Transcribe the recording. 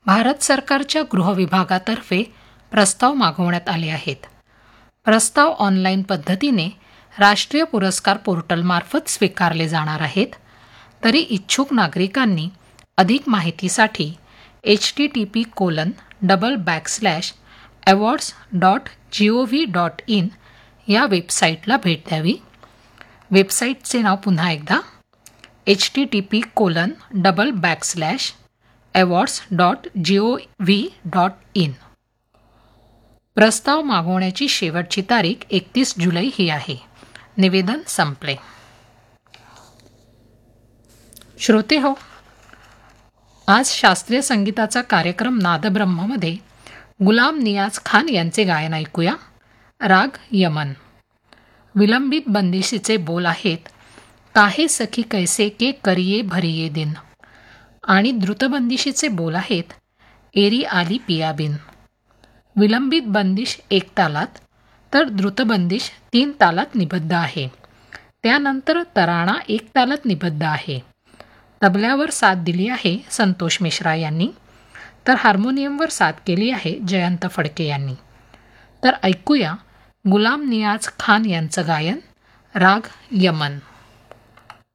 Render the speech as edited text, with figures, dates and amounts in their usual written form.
भारत सरकारच्या गृह विभागातर्फे प्रस्ताव मागवण्यात आले आहेत. प्रस्ताव ऑनलाईन पद्धतीने राष्ट्रीय पुरस्कार पोर्टलमार्फत स्वीकारले जाणार आहेत. तरी इच्छुक नागरिकांनी अधिक माहितीसाठी http://awards.gov.in या वेबसाईटला भेट द्यावी. वेबसाईटचे नाव पुन्हा एकदा http://awards.gov.in. प्रस्ताव मागवण्याची शेवटची तारीख 31 जुलै ही आहे. निवेदन संपले. श्रोते हो, आज शास्त्रीय संगीताचा कार्यक्रम नादब्रह्ममध्ये गुलाम नियाज खान यांचे गायन ऐकूया. राग यमन. विलंबित बंदिशीचे बोल आहेत, काहे सखी कैसे के करिये भरिये दिन. आणि द्रुतबंदिशीचे बोल आहेत, एरी आली पियाबिन. विलंबित बंदिश 1 तालात तर द्रुतबंदिश 3 तालात निबद्ध आहे. त्यानंतर तराणा 1 तालात निबद्ध आहे. तबल्यावर साथ दिली आहे संतोष मिश्रा यांनी, तर हार्मोनियमवर साथ केली आहे जयंत फडके यांनी. तर ऐकूया गुलाम नियाज खान यांचं गायन राग यमन.